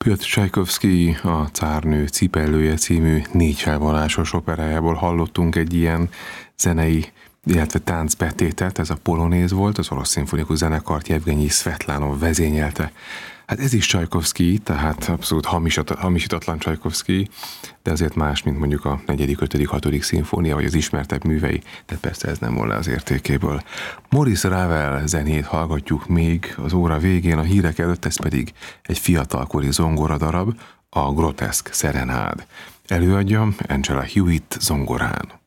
Piotr Csajkovszky a Cárnő cipellője című 4 felvonásos operájából hallottunk egy ilyen zenei, illetve táncbetétet, ez a polonéz volt, az orosz szimfonikus zenekart Jevgenyi Szvetlánov vezényelte. Hát ez is Csajkovszky, tehát abszolút hamisítatlan Csajkovszky, de azért más, mint mondjuk a 4., 5., 6. szimfónia, vagy az ismertebb művei, de persze ez nem volna az értékéből. Maurice Ravel zenét hallgatjuk még az óra végén, a hírek előtt, ez pedig egy fiatalkori zongoradarab, a Groteszk Szerenád. Előadja Angela Hewitt zongorán.